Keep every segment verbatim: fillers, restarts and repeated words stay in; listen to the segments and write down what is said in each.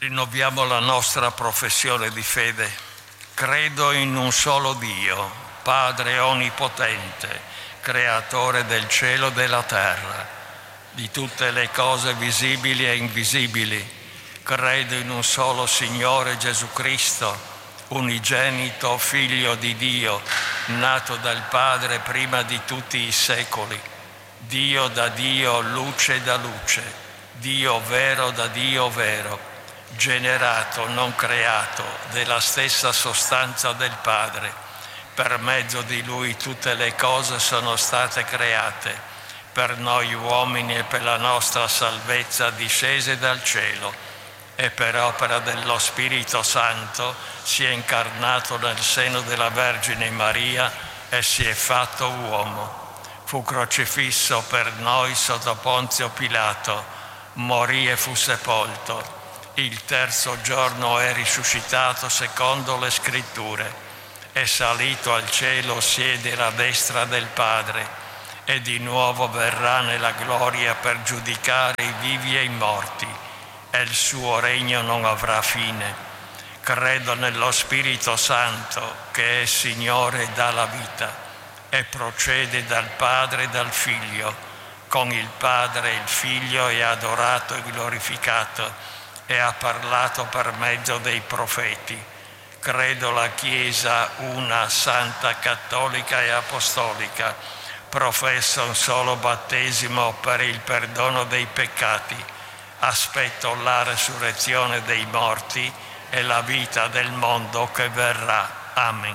Rinnoviamo la nostra professione di fede. Credo in un solo Dio, Padre onnipotente, creatore del cielo e della terra, di tutte le cose visibili e invisibili. Credo in un solo Signore Gesù Cristo, unigenito Figlio di Dio, nato dal Padre prima di tutti i secoli, Dio da Dio, luce da luce, Dio vero da Dio vero, generato, non creato, della stessa sostanza del Padre. Per mezzo di Lui tutte le cose sono state create, per noi uomini e per la nostra salvezza discese dal cielo, e per opera dello Spirito Santo si è incarnato nel seno della Vergine Maria e si è fatto uomo. Fu crocifisso per noi sotto Ponzio Pilato, morì e fu sepolto. Il terzo giorno è risuscitato secondo le Scritture, è salito al cielo, siede alla destra del Padre e di nuovo verrà nella gloria per giudicare i vivi e i morti, e il suo regno non avrà fine. Credo nello Spirito Santo, che è Signore e dà la vita, e procede dal Padre e dal Figlio. Con il Padre e il Figlio è adorato e glorificato, e ha parlato per mezzo dei profeti. Credo la Chiesa una, santa, cattolica e apostolica. Professo un solo battesimo per il perdono dei peccati. Aspetto la resurrezione dei morti e la vita del mondo che verrà. Amen.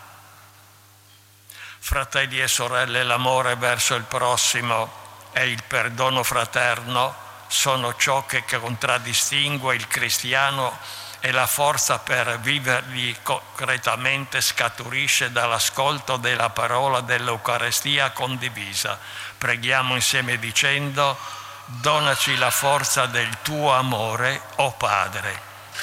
Fratelli e sorelle, l'amore verso il prossimo e il perdono fraterno sono ciò che contraddistingue il cristiano, e la forza per viverli concretamente scaturisce dall'ascolto della parola dell'Eucarestia condivisa. Preghiamo insieme dicendo: donaci la forza del tuo amore, o Padre.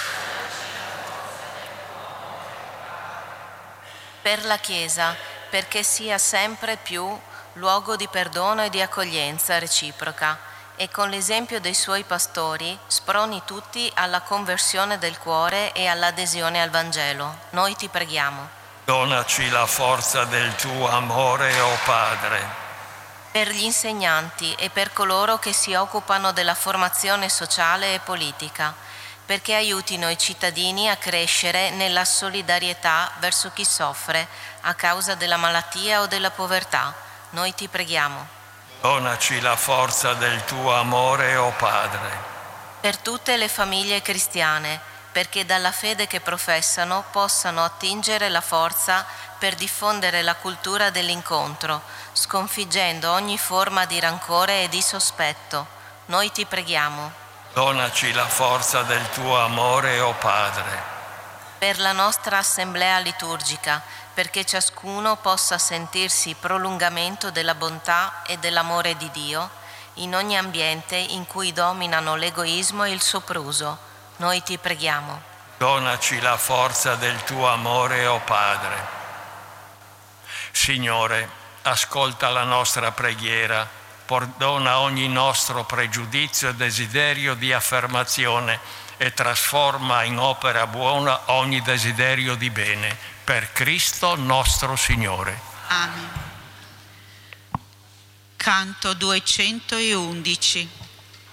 Per la Chiesa, perché sia sempre più luogo di perdono e di accoglienza reciproca, e con l'esempio dei suoi pastori sproni tutti alla conversione del cuore e all'adesione al Vangelo. Noi ti preghiamo. Donaci la forza del tuo amore, o Padre. Per gli insegnanti e per coloro che si occupano della formazione sociale e politica, perché aiutino i cittadini a crescere nella solidarietà verso chi soffre a causa della malattia o della povertà. Noi ti preghiamo. Donaci la forza del tuo amore, o Padre. Per tutte le famiglie cristiane, perché dalla fede che professano possano attingere la forza per diffondere la cultura dell'incontro, sconfiggendo ogni forma di rancore e di sospetto. Noi ti preghiamo. Donaci la forza del tuo amore, o Padre. Per la nostra assemblea liturgica, perché ciascuno possa sentirsi prolungamento della bontà e dell'amore di Dio in ogni ambiente in cui dominano l'egoismo e il sopruso. Noi ti preghiamo. Donaci la forza del tuo amore, o Padre. Signore, ascolta la nostra preghiera, perdona ogni nostro pregiudizio e desiderio di affermazione e trasforma in opera buona ogni desiderio di bene. Per Cristo nostro Signore. Amen. Canto duecentoundici.